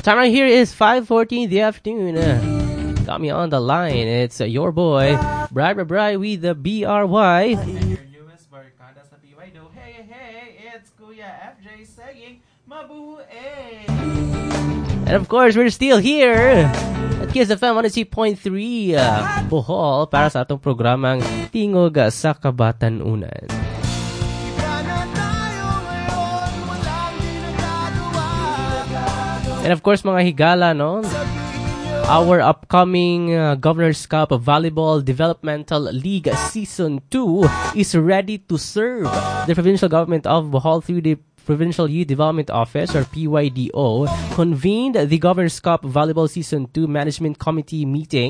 Time right here is 5:14 in the afternoon. Got me on the line. It's your boy, Bri with the BRY. Your newest barkada sa PY do. Hey, it's Kuya FJ saying, mabuhay! And of course, we're still here at Kiss FM 102.3 Bohol para sa atong programang Tingog sa Kabatanunan. And of course, mga higala, no? Our upcoming Governor's Cup Volleyball Developmental League Season 2 is ready to serve the provincial government of Bohol through the Provincial Youth Development Office, or PYDO, convened the Governor's Cup Volleyball Season 2 Management Committee meeting.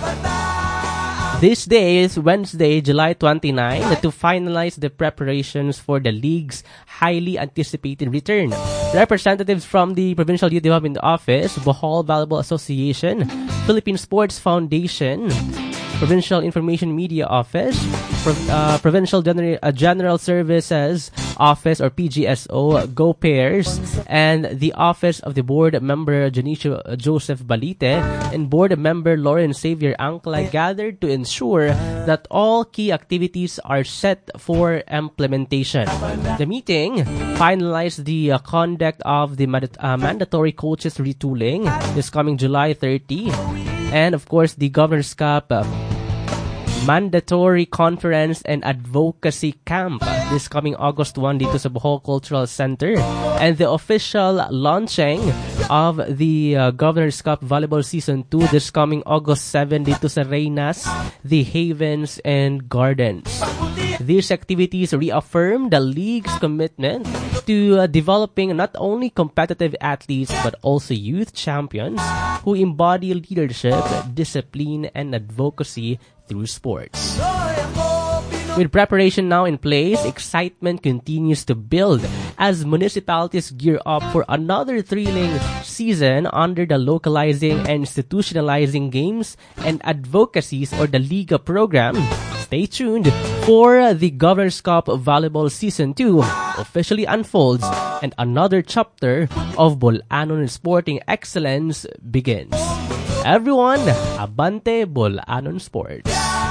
This day is Wednesday, July 29, to finalize the preparations for the league's highly anticipated return. Representatives from the Provincial Youth Development Office, Bohol Volleyball Association, Philippine Sports Foundation, Provincial Information Media Office, Provincial General Services Office, or PGSO, Go Pairs, and the Office of the Board Member Janicio Joseph Balite and Board Member Lauren Xavier Ancla gathered to ensure that all key activities are set for implementation. The meeting finalized the conduct of the mandatory coaches retooling this coming July 30, and of course the Governor's Cup Mandatory Conference and Advocacy Camp this coming August 1 dito sa Bohol Cultural Center, and the official launching of the Governor's Cup Volleyball Season 2 this coming August 7 dito sa Reynas, the Havens and Gardens. These activities reaffirm the league's commitment to developing not only competitive athletes but also youth champions who embody leadership, discipline, and advocacy through sports. With preparation now in place, excitement continues to build as municipalities gear up for another thrilling season under the localizing and institutionalizing games and advocacies, or the Liga program. Stay tuned for the Governor's Cup Volleyball Season 2 officially unfolds and another chapter of Bolanon sporting excellence begins. Everyone, abante Bolanon Sports.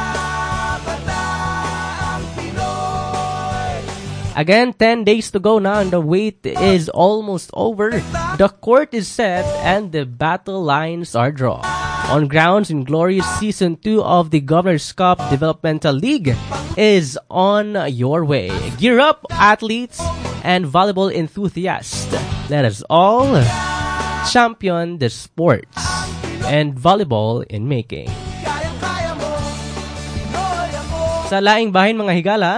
Again, 10 days to go now and the wait is almost over. The court is set and the battle lines are drawn. On grounds in glorious Season 2 of the Governor's Cup Developmental League is on your way. Gear up, athletes and volleyball enthusiasts. Let us all champion the sports and volleyball in making. Sa laing bahin mga higala,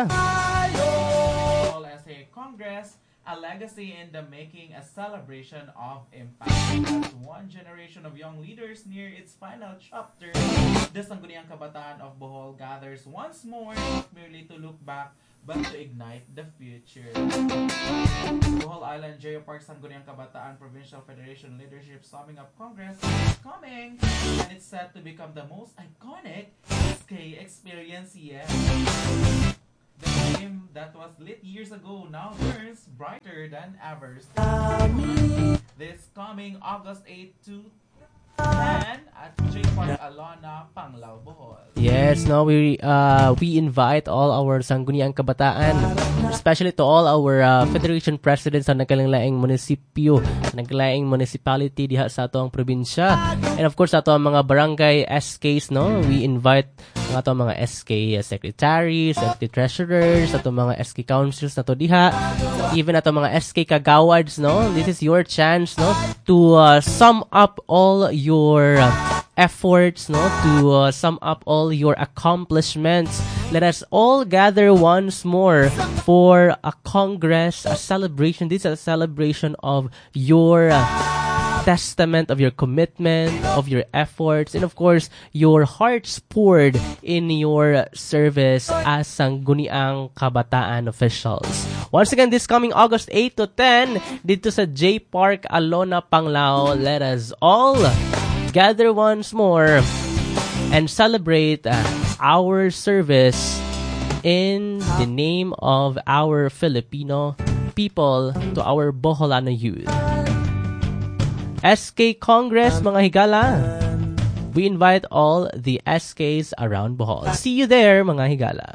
Congress, a legacy in the making, a celebration of impact. As one generation of young leaders near its final chapter, the Sangguniang Kabataan of Bohol gathers once more, not merely to look back, but to ignite the future. Bohol Island Geopark Sangguniang Kabataan Provincial Federation Leadership Summing Up Congress is coming, and it's set to become the most iconic SK experience yet. The flame that was lit years ago now burns brighter than ever. This coming August 8 to 10 at J Park Alona, Panglao, Bohol. Yes, no, we invite all our Sangguniang Kabataan, especially to all our federation presidents sa nagkalaing munisipyo, nagkalaing municipality diha sa atong probinsya, and of course ato ang mga barangay SKs, no. We invite ang ato mga SK secretaries, SK treasurers, ato mga SK councils nato diha, even ato mga SK kagawads, no. This is your chance, no, to sum up all your efforts, no, to sum up all your accomplishments. Let us all gather once more for a congress, a celebration. This is a celebration of your testament, of your commitment, of your efforts, and of course, your hearts poured in your service as Sangguniang Kabataan officials. Once again, this coming August 8 to 10, dito sa J Park Alona, Panglao, let us all gather once more and celebrate our service in the name of our Filipino people to our Boholano youth. SK Congress, mga higala. We invite all the SKs around Bohol. See you there, mga higala.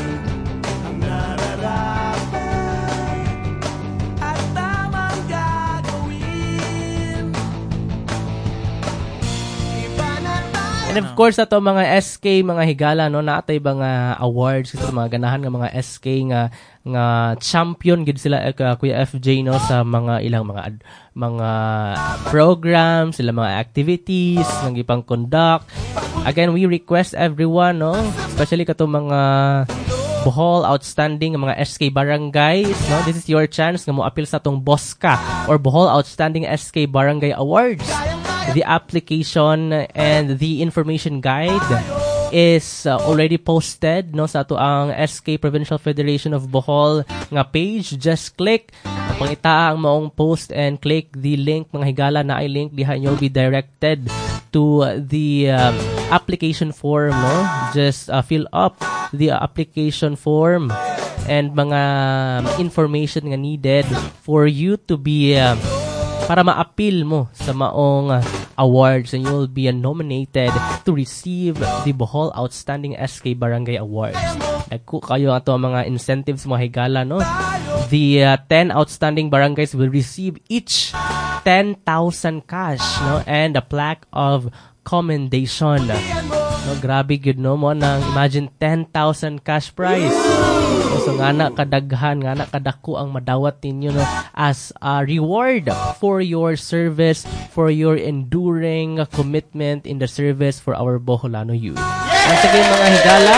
And of course, ato mga SK, mga higala, no, natay ba nga awards, ito mga ganahan nga mga SK nga champion gid sila Kuya FJ, no, sa mga ilang mga programs, sila mga activities nga gipang conduct. Again, we request everyone, no, especially kato mga Bohol outstanding mga SK barangays, no, this is your chance nga mo appeal sa tong BOSCA or Bohol Outstanding SK Barangay Awards. The application and the information guide is already posted, no, sa ato ang SK Provincial Federation of Bohol nga page. Just click pangita ang maong post and click the link, mga higala, na ay link diha, you'll be directed to the application form, no. Just fill up the application form and mga information nga needed for you to be para ma-appeal mo sa maong awards, and you'll be nominated to receive the Bohol Outstanding SK Barangay Awards. Nagku kayo ato mga incentives, mga higala, no. The 10 outstanding barangays will receive each 10,000 cash, no, and a plaque of commendation. No, grabe good, no, mo nang imagine 10,000 cash prize. So nga na kadaghan, nga na kadako ang madawat ninyo, no, as a reward for your service, for your enduring commitment in the service for our Boholano youth. Once again, mga higala,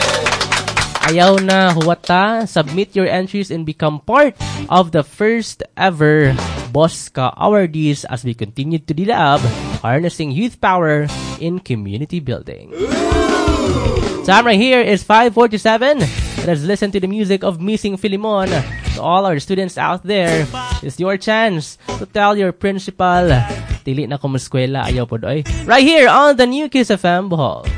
ayaw na huwata, submit your entries and become part of the first ever BOSCA awardees as we continue to dilab harnessing youth power in community building. Time right here is 5:47. Let's listen to the music of Missing Filimon. To all our students out there, it's your chance to tell your principal, dili na ko mo eskwela, ayaw po doy. Right here on the New Kiss FM Bohol.